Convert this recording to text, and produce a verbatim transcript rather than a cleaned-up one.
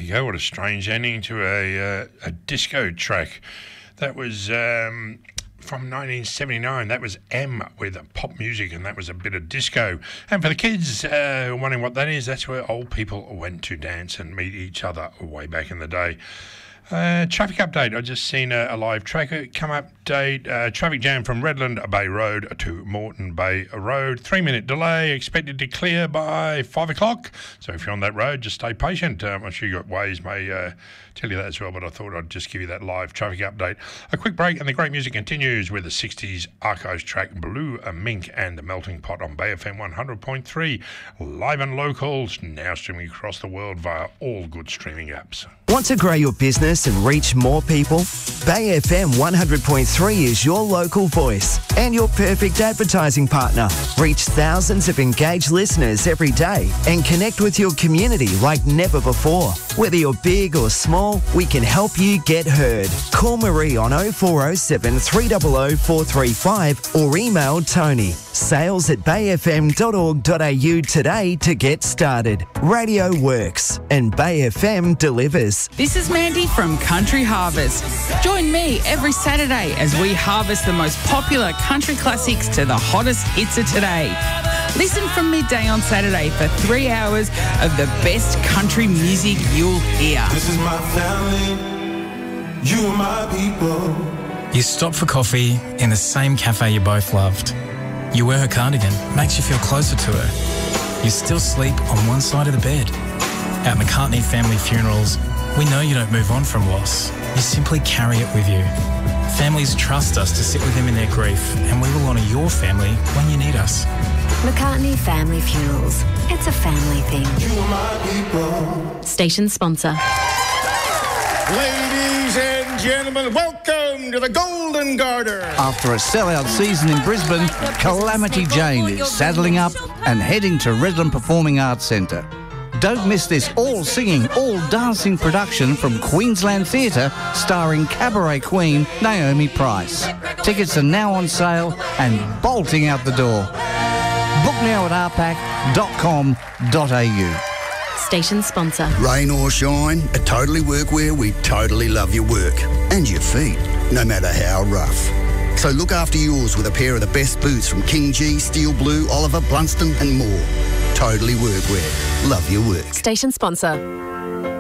go. What a strange ending to a uh, a disco track. That was um, from nineteen seventy-nine. That was M with pop music, and that was a bit of disco. And for the kids uh, wondering what that is, that's where old people went to dance and meet each other way back in the day. Uh, traffic update. I just seen a, a live tracker come update. Uh, traffic jam from Redland Bay Road to Moreton Bay Road. Three minute delay expected to clear by five o'clock. So if you're on that road, just stay patient. Um, I'm sure your Waze may uh, tell you that as well, but I thought I'd just give you that live traffic update. A quick break, and the great music continues with the sixties Archives track Blue Mink and the Melting Pot on Bay F M one hundred point three. Live and locals, now streaming across the world via all good streaming apps. Want to grow your business and reach more people? Bay F M one hundred point three is your local voice and your perfect advertising partner. Reach thousands of engaged listeners every day and connect with your community like never before. Whether you're big or small, we can help you get heard. Call Marie on oh four oh seven, three hundred, four three five or email Tony. Sales at bay f m dot org dot a u today to get started. Radio works and Bay F M delivers. This is Mandy from Country Harvest. Join me every Saturday as we harvest the most popular country classics to the hottest hits of today. Listen from midday on Saturday for three hours of the best country music you'll hear. This is my family, you are my people. You stop for coffee in the same cafe you both loved. You wear her cardigan, makes you feel closer to her. You still sleep on one side of the bed. At McCartney Family Funerals, we know you don't move on from loss. You simply carry it with you. Families trust us to sit with them in their grief, and we will honour your family when you need us. McCartney Family Funerals. It's a family thing. You are my people. Station sponsor. Ladies and gentlemen, welcome to the Golden Garter. After a sellout season in Brisbane, Calamity Jane is saddling up and heading to Redland Performing Arts Centre. Don't miss this all-singing, all-dancing production from Queensland Theatre starring cabaret queen Naomi Price. Tickets are now on sale and bolting out the door. Book now at r pac dot com dot a u. Station sponsor. Rain or shine, at Totally Workwear, we totally love your work and your feet, no matter how rough. So look after yours with a pair of the best boots from King G, Steel Blue, Oliver, Blunston and more. Totally Workwear. Love your work. Station sponsor.